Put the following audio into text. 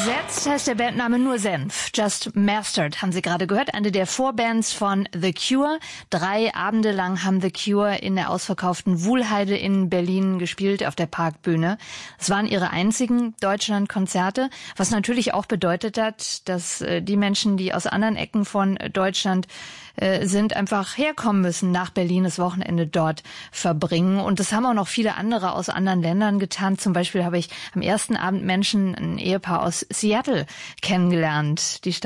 Übersetzt heißt der Bandname nur Senf. Just Mastered haben Sie gerade gehört. Eine der Vorbands von The Cure. 3 Abende lang haben The Cure in der ausverkauften Wuhlheide in Berlin gespielt, auf der Parkbühne. Es waren ihre einzigen Deutschlandkonzerte, was natürlich auch bedeutet hat, dass die Menschen, die aus anderen Ecken von Deutschland sind, einfach herkommen müssen nach Berlin, das Wochenende dort verbringen. Und das haben auch noch viele andere aus anderen Ländern getan. Zum Beispiel habe ich am ersten Abend Menschen, ein Ehepaar aus Seattle, kennengelernt. Die